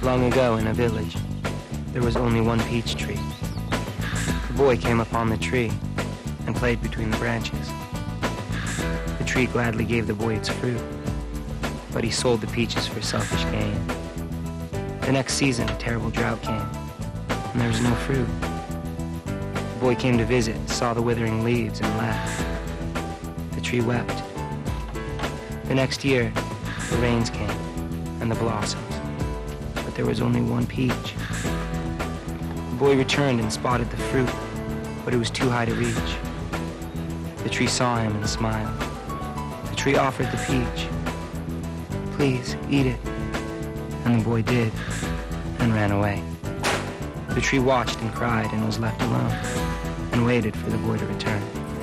Long ago, in a village, there was only one peach tree. The boy came upon the tree and played between the branches. The tree gladly gave the boy its fruit, but he sold the peaches for selfish gain. The next season, a terrible drought came, and there was no fruit. The boy came to visit, saw the withering leaves, and laughed. The tree wept. The next year, the rains came, and the blossoms, but there was only one peach. The boy returned and spotted the fruit, but it was too high to reach. The tree saw him and smiled. The tree offered the peach. Please, eat it. And the boy did, and ran away. The tree watched and cried and was left alone, and waited for the boy to return.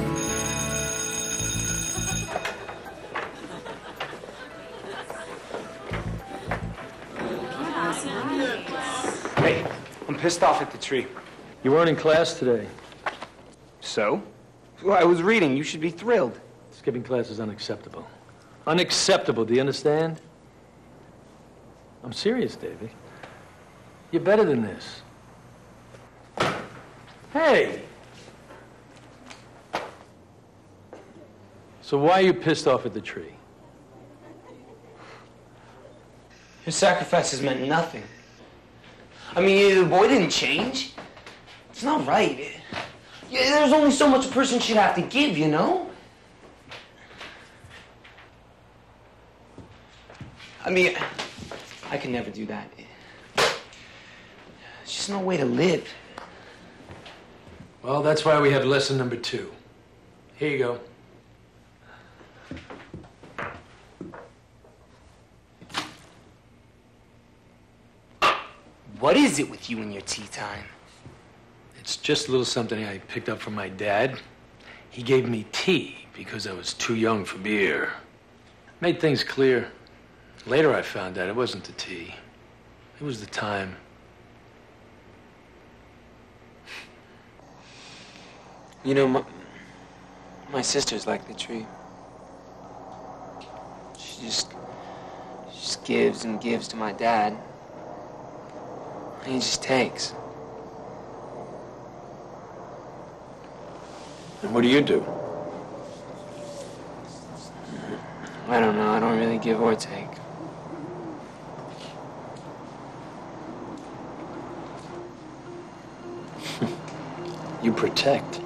Hey, I'm pissed off at the tree. You weren't in class today. So? Well, I was reading. You should be thrilled. Skipping class is unacceptable. Unacceptable, do you understand? I'm serious, David. You're better than this. Hey! So why are you pissed off at the tree? Your sacrifices meant nothing. I mean, the boy didn't change. It's not right. There's only so much a person should have to give, you know? I mean, I could never do that. It's just no way to live. Well, that's why we have lesson number 2. Here you go. What is it with you and your tea time? It's just a little something I picked up from my dad. He gave me tea because I was too young for beer. Made things clear. Later I found out it wasn't the tea. It was the time. You know, my sister's like the tree. She just gives and gives to my dad. And he just takes. And what do you do? I don't know. I don't really give or take. You protect.